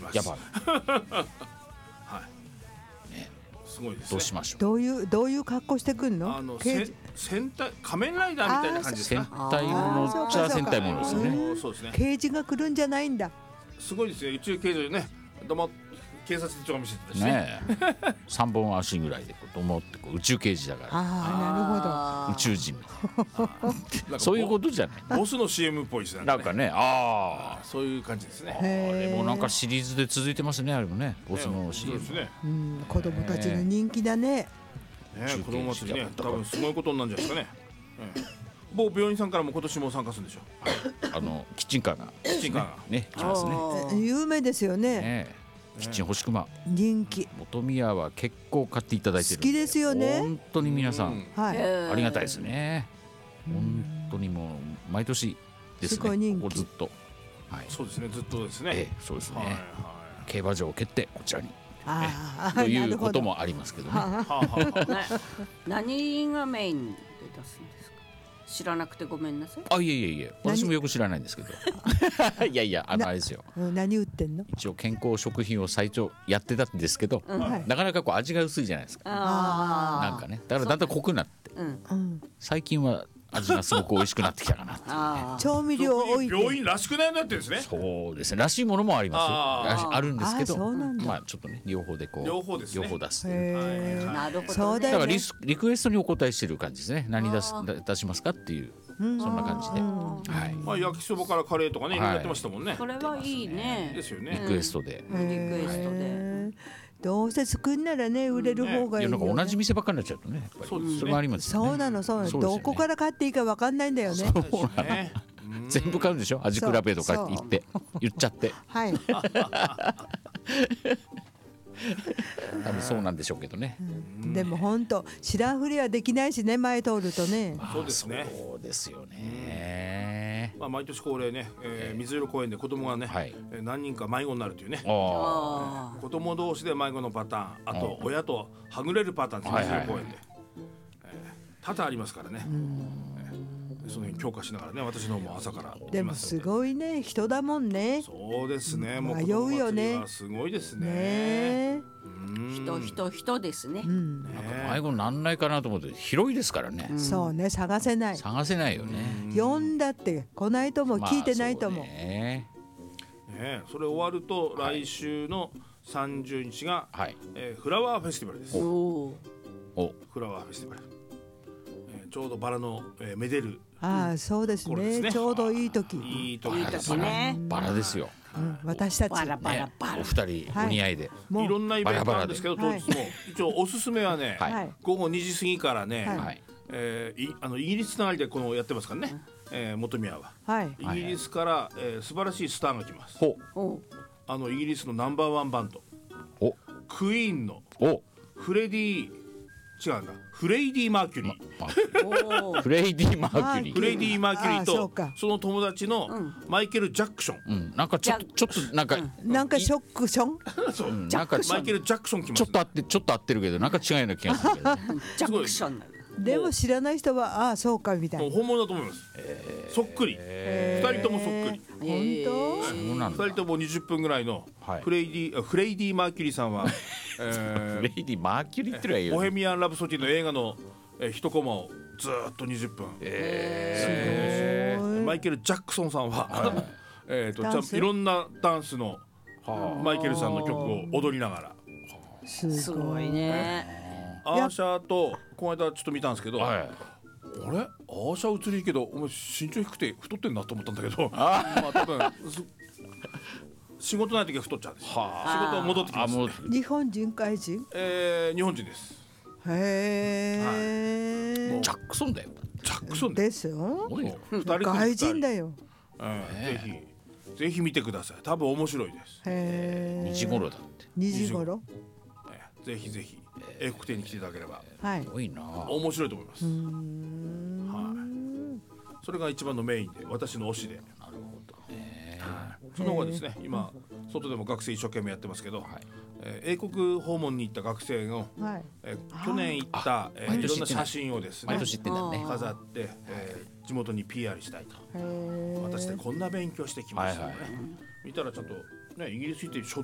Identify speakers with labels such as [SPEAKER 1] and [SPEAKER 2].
[SPEAKER 1] ます。
[SPEAKER 2] やばい。
[SPEAKER 1] はい。ね、すごいですね。
[SPEAKER 2] どうしましょう。
[SPEAKER 1] ど
[SPEAKER 3] ういう格好してくんの？
[SPEAKER 1] 戦隊仮面ライダーみたいな感じですか？
[SPEAKER 2] 戦隊ものっちゃ戦隊ものですよね。
[SPEAKER 1] そうですね。
[SPEAKER 3] 刑事が来るんじゃないんだ。
[SPEAKER 1] すごいですよ。宇宙刑事ね。警察手帳を見せてたし
[SPEAKER 2] ね。3本足ぐらいでこうと思って宇宙刑事だから。
[SPEAKER 3] なるほど。
[SPEAKER 2] 宇宙人。そういうことじゃない。
[SPEAKER 1] ボスの CM っぽいですね。
[SPEAKER 2] なんかね。
[SPEAKER 1] そういう感じですね。
[SPEAKER 2] あれもなんかシリーズで続いてますね。あれもね。ボスの CM。
[SPEAKER 3] 子供たちの人気だね。
[SPEAKER 1] 子供たちね、多分すごいことになるんじゃないですかね。某病院さんからも今年も参加するんでしょ。
[SPEAKER 2] キッチンカーがね来ますね。
[SPEAKER 3] 有名ですよね。
[SPEAKER 2] キッチン星熊
[SPEAKER 3] 人気。
[SPEAKER 2] 本宮は結構買っていただいてる。
[SPEAKER 3] 好きですよね。
[SPEAKER 2] 本当に皆さん
[SPEAKER 3] あ
[SPEAKER 2] りがたいですね。本当にもう毎年ですね。ここずっと。
[SPEAKER 1] そうですね。ずっとですね。
[SPEAKER 2] そうですね。競馬場を蹴ってこちらに。
[SPEAKER 3] と
[SPEAKER 2] いうこともありますけどね。
[SPEAKER 4] 何がメインで出すんですか？知らなくてごめんなさい。
[SPEAKER 2] いえ私もよく知らないんですけど。いやあれですよ。
[SPEAKER 3] 何売ってんの？
[SPEAKER 2] 一応健康食品を最初やってたんですけど、なかなかこう味が薄いじゃないですか。なんかね、だからだんだん濃くなって、最近は味がすごく美味しくなってきたかなって。
[SPEAKER 3] 調味料多い。
[SPEAKER 1] 病院らしくないなってですね。
[SPEAKER 2] そうですね。らしいものもありますよ。あるんですけど、まあちょっとね両方でこう
[SPEAKER 1] 両方出す。
[SPEAKER 4] なるほど。
[SPEAKER 3] そうだ
[SPEAKER 2] からリクエストにお答えしてる感じですね。何出しますかっていうそんな感じで。
[SPEAKER 1] まあ焼きそばからカレーとかねやってましたもんね。
[SPEAKER 4] それはいいね。
[SPEAKER 1] ですよね。
[SPEAKER 2] リクエストで。
[SPEAKER 3] どうせ作んならね売れる方がいいよね。
[SPEAKER 2] 同じ店ばっかりになっちゃうとね。やっぱりそれもありますよね。
[SPEAKER 3] そうなの。どこから買っていいか分かんないんだよね。
[SPEAKER 2] 全部買うんでしょ。味比べとか言っちゃって。
[SPEAKER 3] はい。
[SPEAKER 2] 多分そうなんでしょうけどね。
[SPEAKER 3] でも本当白振りはできないしね、前通るとね。
[SPEAKER 1] そうですね。
[SPEAKER 2] そうですよね。
[SPEAKER 1] まあ毎年恒例ね、水色公園で子供がね何人か迷子になるというね。子供同士で迷子のパターン、あと親とはぐれるパターンです。水色公園で多々ありますからね。その辺強化しながらね、私のも朝から
[SPEAKER 3] でもすごいね、人だもんね。
[SPEAKER 1] そうですね。
[SPEAKER 3] 迷うよね。
[SPEAKER 1] すごいですね。
[SPEAKER 4] 人ですね。
[SPEAKER 2] 迷子になんないかなと思って広いですからね。
[SPEAKER 3] そうね、探せない
[SPEAKER 2] よね。
[SPEAKER 3] 呼んだって来ないとも聞いてないとも。
[SPEAKER 1] それ終わると来週の30日がフラワーフェスティバルです。フラワーフェスティバル。ちょうどバラのめでる。
[SPEAKER 3] そうですね。ちょうどいい時。
[SPEAKER 4] いい時ね。
[SPEAKER 2] バラですよ。
[SPEAKER 3] 私たち
[SPEAKER 2] お二人お似合いで
[SPEAKER 1] いろんなイベントあるんですけど、当日も一応おすすめはね、午後2時過ぎからね、イギリスつながりでこのやってますからね、本宮はイギリスから素晴らしいスターが来ます。イギリスのナンバーワンバンドクイーンのフレディマーキュリー。
[SPEAKER 2] フレイディ・マーキュリー。
[SPEAKER 1] フレイディ・マーキュリーとその友達のマイケル・ジャクション。
[SPEAKER 2] なんかちょっとなんか
[SPEAKER 3] ショックション。
[SPEAKER 2] なんか
[SPEAKER 1] マイケル・ジャクション来ます。
[SPEAKER 2] ちょっと合ってるけどなんか違うような気がするけど。
[SPEAKER 4] ジャクション。
[SPEAKER 3] でも知らない人はそうかみたいな。
[SPEAKER 1] 本物だと思います。そっくり。2人ともそっくり。
[SPEAKER 3] 本
[SPEAKER 1] 当？2人とも20分ぐらいのフレイディ・マーキュリーさんは
[SPEAKER 2] フレイディ・マーキュリーってのはいいよね。
[SPEAKER 1] ボヘミアン・ラブソディの映画の一コマをずっと20分。マイケル・ジャクソンさんはいろんなダンスのマイケルさんの曲を踊りながら。
[SPEAKER 4] すごいね。
[SPEAKER 1] アーシャーとこの間ちょっと見たんですけど、あれアーシャー映りいいけどお前身長低くて太ってんなと思ったんだけど、多分仕事ない時は太っちゃうんです。仕事戻ってきますね。
[SPEAKER 3] 日本人外人？
[SPEAKER 1] 日本人です。
[SPEAKER 2] ジャックソンだよ。
[SPEAKER 1] ジャックソン
[SPEAKER 3] ですよ。
[SPEAKER 1] 外
[SPEAKER 3] 人だよ。
[SPEAKER 1] ぜひ見てください。多分面白いです。
[SPEAKER 2] 2時頃だって。
[SPEAKER 3] 2時頃。
[SPEAKER 1] ぜひぜひ英国店に来ていただければ。
[SPEAKER 2] 多いな。
[SPEAKER 1] 面白いと思います。それが一番のメインで、私の推しで。
[SPEAKER 2] なるほどね。
[SPEAKER 1] その後はですね、今外でも学生一生懸命やってますけど、英国訪問に行った学生の去年行ったいろんな写真をですね飾って地元に PR したいと。私でこんな勉強してきましたね。見たらちゃんとね、イギリス行って